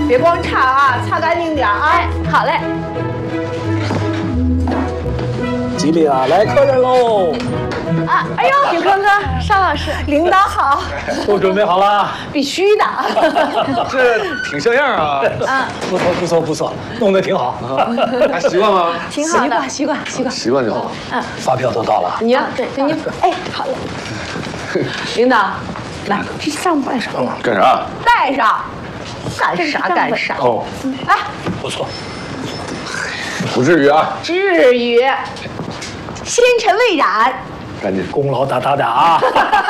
别光擦啊，擦干净点啊。 哎，好嘞。 吉利啊，来客人喽！ 啊，哎呦，景坤哥，邵老师， 领导好， 都准备好了？ 必须的。 这挺像样啊！ 不错不错不错，弄得挺好。 还习惯吗？ 挺好的。 习惯。 习惯就好。 发票都到了。 你呀， 对， 你哎，好嘞。领导，来，这上不带上， 干啥？ 带上。干啥干啥？ 哦， 来， 不错， 不至于啊， 至于。纤尘未染。 赶紧。 功劳大大的啊！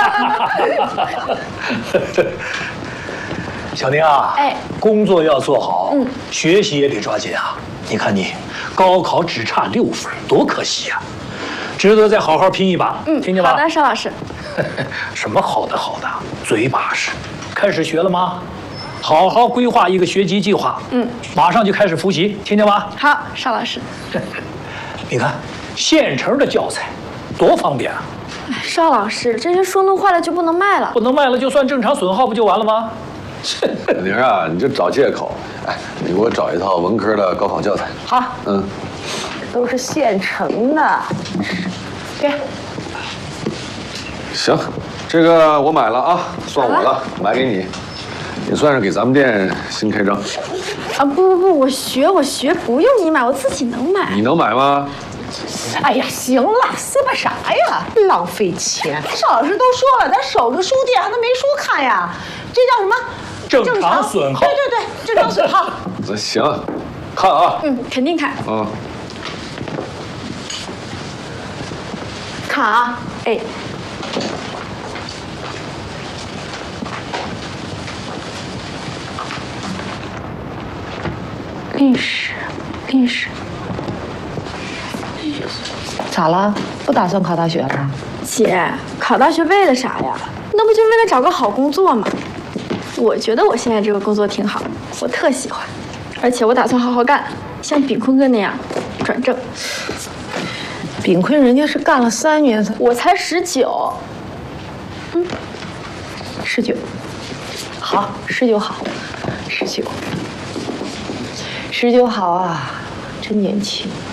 小宁啊， 哎， 工作要做好，学习也得抓紧啊！你看你高考只差6分，多可惜啊！值得再好好拼一把，听见吧？ 好的，邵老师。 什么好的，嘴把式。开始学了吗？好好规划一个学习计划，马上就开始复习，听见吗？ 好，邵老师。 你看现成的教材，多方便啊！ 邵老师，这些书弄坏了就不能卖了。 不能卖了就算正常损耗，不就完了吗？ 宁啊，你就找借口。哎，你给我找一套文科的高考教材。 好，都是现成的。给。 行，这个我买了啊，算我的，买给你。也算是给咱们店新开张。 啊不，我学，不用你买，我自己能买。 你能买吗？ 哎呀，行了，撕巴啥呀？浪费钱！邵老师都说了，咱守着书店还能没书看呀？这叫什么？ 正常损耗。 对，正常损耗。 那行，看啊。 肯定看。 看啊， 哎。历史。 咋了？不打算考大学了？ 姐，考大学为了啥呀？那不就为了找个好工作吗？我觉得我现在这个工作挺好，我特喜欢，而且我打算好好干，像炳坤哥那样转正。 炳坤人家是干了3年， 我才19。 19，好，19好，19好啊，真年轻。